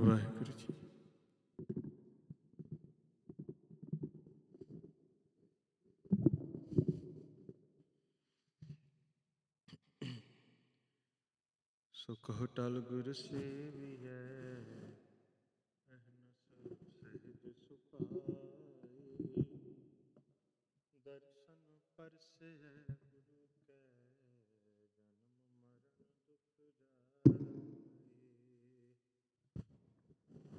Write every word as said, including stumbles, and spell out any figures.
ਵਾਹਿਗੁਰੂ ਜੀ। ਸੁਖ ਟਲ ਗੁਰ ਸੇਵੀਐ, ਅਹਨਸ ਸਹਿਜ ਸੁਭਾਈ। ਦਰਸ਼ਨ ਪਰਸੈ